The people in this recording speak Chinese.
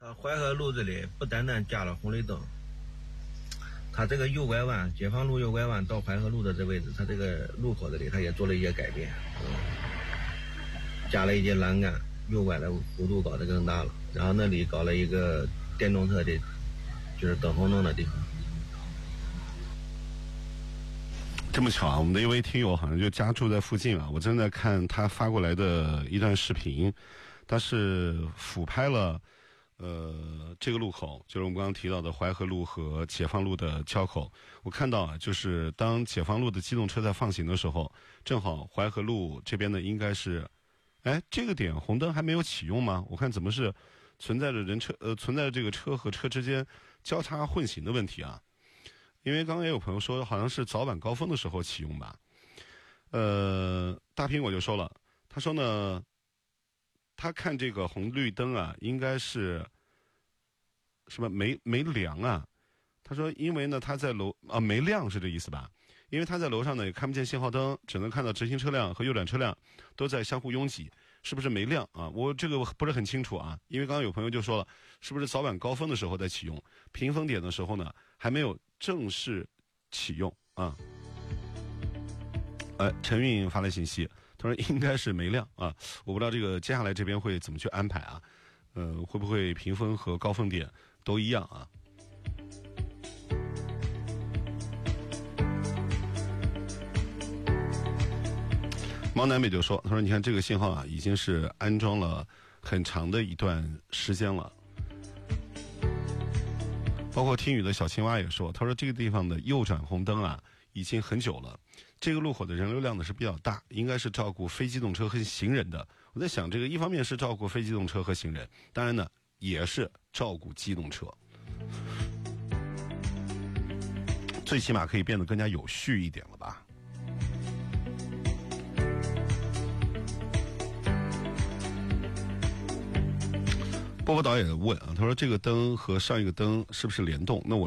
淮河路这里不单单加了红绿灯，它这个右拐弯，解放路右拐弯到淮河路的这位置，它这个路口这里它也做了一些改变，加了一些栏杆，右拐的弧度搞得更大了，然后那里搞了一个电动车的，就是等红灯的地方。 这么巧啊，我们的一位听友好像就家住在附近啊，我正在看他发过来的一段视频，他是俯拍了这个路口，就是我们刚刚提到的淮河路和解放路的交口。我看到啊，就是当解放路的机动车在放行的时候，正好淮河路这边呢应该是，这个点红灯还没有启用吗？我看怎么是存在着存在着这个车和车之间交叉混行的问题啊。因为刚刚也有朋友说好像是早晚高峰的时候启用吧。大苹果就说了，他说呢，他看这个红绿灯啊，应该是什么没亮啊？他说因为呢他在楼没亮是这意思吧？因为他在楼上呢也看不见信号灯，只能看到直行车辆和右转车辆都在相互拥挤，是不是没亮啊？我这个不是很清楚啊，因为刚刚有朋友就说了，是不是早晚高峰的时候在启用，平峰点的时候呢还没有正式启用啊？陈韵发来信息，他说应该是没亮啊，我不知道这个接下来这边会怎么去安排啊？会不会平峰和高峰点都一样啊？猫南北就说，他说你看这个信号啊，已经是安装了很长的一段时间了。包括听雨的小青蛙也说，他说这个地方的右转红灯啊已经很久了，这个路口的人流量呢是比较大，应该是照顾非机动车和行人的。我在想，这个一方面是照顾非机动车和行人，当然呢也是照顾机动车，最起码可以变得更加有序一点了吧。波波导演问啊，他说这个灯和上一个灯是不是联动？那我